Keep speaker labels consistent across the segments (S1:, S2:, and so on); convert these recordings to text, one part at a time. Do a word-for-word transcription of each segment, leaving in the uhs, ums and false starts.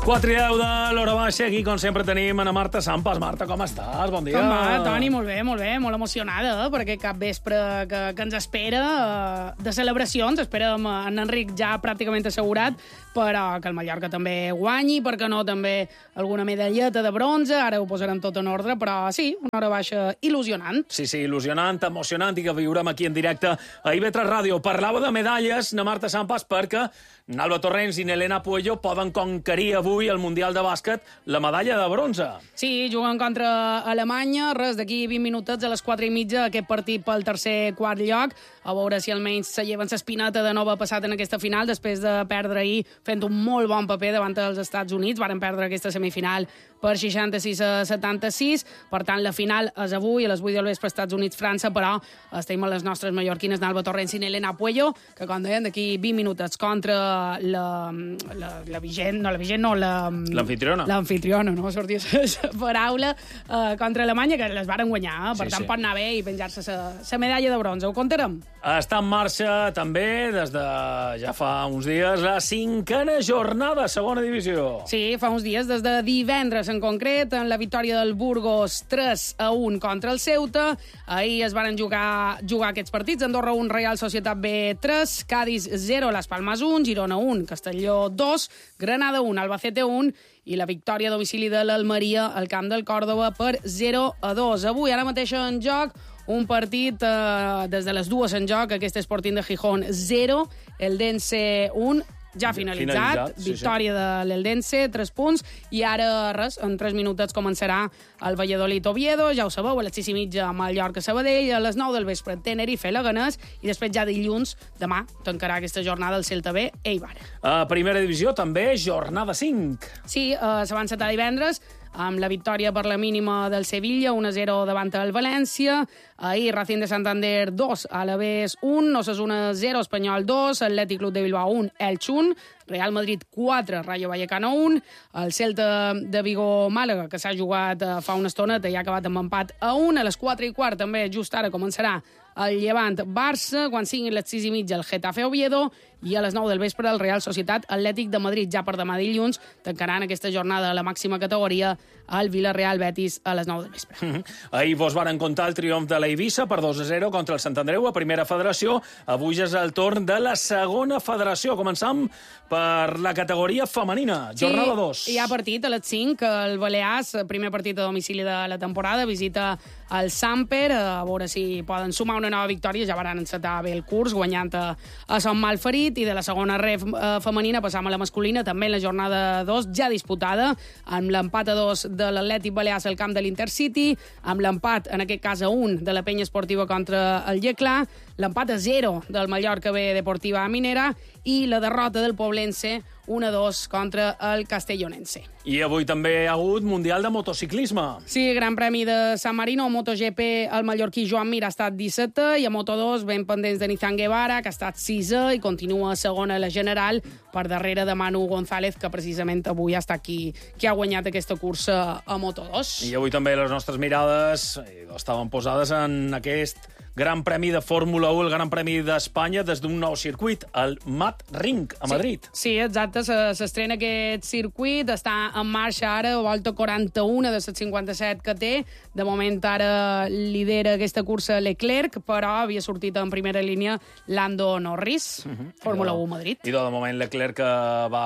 S1: quatre i deu de l'hora baixa. Aquí, com sempre, tenim Ana Marta Sampas. Marta, com estàs? Bon dia.
S2: Com va, Toni? Molt bé, molt bé. Molt emocionada, eh? Perquè cap vespre que, que ens espera eh, de celebracions. Esperem en Enric ja pràcticament assegurat, però que el Mallorca també guanyi, perquè no també alguna medalleta de bronze. Ara ho posarem tot en ordre, però sí, una hora baixa il·lusionant.
S1: Sí, sí, il·lusionant, emocionant, i que viurem aquí en directe a I V tres Ràdio. Parlava de medalles, Ana Marta Sampas, perquè Alba Torrens i Helena Puello poden conquerir avui al Mundial de Bàsquet la medalla de bronze.
S2: Sí, juguen contra Alemanya, res, d'aquí vint minutets a les quatre i mitja, aquest partit pel tercer quart lloc, a veure si almenys se lleven l'espineta de nou ha passat en aquesta final, després de perdre ahir fent un molt bon paper davant dels Estats Units. Varen perdre aquesta semifinal per seixanta-sis a setanta-sis, per tant la final és avui a les vuit del vespre, Estats Units-França, però estem a les nostres mallorquines Alba Torrens i Helena Puello, que com deien d'aquí vint minutets contra la, la, la vigent, no la vigent, no, la...
S1: L'anfitriona.
S2: L'anfitriona, no sortia la paraula, uh, contra Alemanya, que les varen guanyar, eh? Per
S1: Sí,
S2: tant
S1: sí.
S2: pot anar bé i penjar-se la medalla de bronze. Ho contarem?
S1: Està en marxa també, des de ja fa uns dies, la cinquena jornada, segona divisió.
S2: Sí, fa uns dies, des de divendres en concret, en la victòria del Burgos tres a un contra el Ceuta. Ahir es varen jugar, jugar aquests partits. Andorra un, Real Societat B tres, Cádiz zero, Las Palmas un, Girona un, Castelló dos, Granada un, Albacete un, i la victòria a domicili de l'Almeria al camp del Còrdova per zero a dos. Avui, ara mateix en joc, un partit eh, des de les dues en joc, aquest Sporting de Gijón zero, Eldense un, ja finalitzat,
S1: Finalitzat, sí,
S2: victòria sí. de l'Eldense, tres punts, i ara res, en tres minutets començarà el Valladolid-Oviedo, ja ho sabeu, a les sis i mitja Mallorca-Sabadell, a les nou del vespre Tenerife-Leganés, i després ja dilluns, demà, tancarà aquesta jornada el Celta B, Eibar.
S1: A primera divisió també, jornada cinc.
S2: Sí, eh, se van encetar divendres, amb la victòria per la mínima del Sevilla, un a zero davant el València. Ahir, Racing de Santander dos, Alavés un, Osasuna zero, Espanyol dos, Atlètic Club de Bilbao un, Elx un, Real Madrid quatre, Rayo Vallecano un, el Celta de Vigo-Màlaga, que s'ha jugat eh, fa una estoneta i ha acabat amb empat a un. A les quatre i quart, també, just ara, començarà el Llevant-Barça, quan siguin les sis i mitja el Getafe-Oviedo, i a les nou del vespre el Real Societat Atlètic de Madrid. Ja per demà dilluns tancaran aquesta jornada a la màxima categoria al Villarreal-Betis a les nou del vespre.
S1: Mm-hmm. Ahir vos varen contar el triomf de l'Eivissa per dos a zero contra el Sant Andreu a primera federació. Avui és el torn de la segona federació. Començam per la categoria femenina, jornada dos.
S2: Sí, hi ha partit a les cinc, el Balears, primer partit a domicili de la temporada, visita el Samper, a veure si poden sumar una nova victòria. Ja van encetar bé el curs, guanyant a, a Son Malferit, i de la segona ref eh, femenina passam a la masculina, també en la jornada dos, ja disputada, amb l'empat a dos de l'Atlètic Balears al camp de l'Intercity, amb l'empat, en aquest cas a un, de la Penya Esportiva contra el Lleclà, l'empat a zero del Mallorca B Deportiva Minera, i la derrota del Poblense un a dos contra el Castellonense.
S1: I avui també hi ha hagut Mundial de Motociclisme.
S2: Sí, Gran Premi de San Marino, MotoGP, el mallorquí Joan Mir ha estat dissetè, i a Moto dos ben pendents de Nizan Guevara, que ha estat sisè i continua segona a la general, per darrere de Manu González, que precisament avui ha estat qui, qui ha guanyat aquesta cursa a Moto dos.
S1: I avui també les nostres mirades estaven posades en aquest Gran Premi de Fórmula u, el Gran Premi d'Espanya, des d'un nou circuit, el Mat Ring, a Madrid.
S2: Sí, sí, exacte, s'estrena aquest circuit, està en marxa ara, volta quaranta-una de les cinquanta-set que té. De moment ara lidera aquesta cursa Leclerc, però havia sortit en primera línia Lando Norris, uh-huh. Fórmula u Madrid.
S1: I de moment Leclerc que va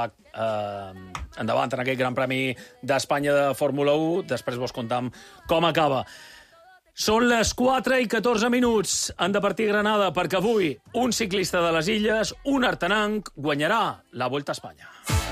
S1: eh, endavant en aquest Gran Premi d'Espanya de Fórmula u. Després vos contam com acaba. Són les quatre i catorze minuts. Han de partir Granada perquè avui un ciclista de les Illes, un artenanc, guanyarà la Volta a Espanya.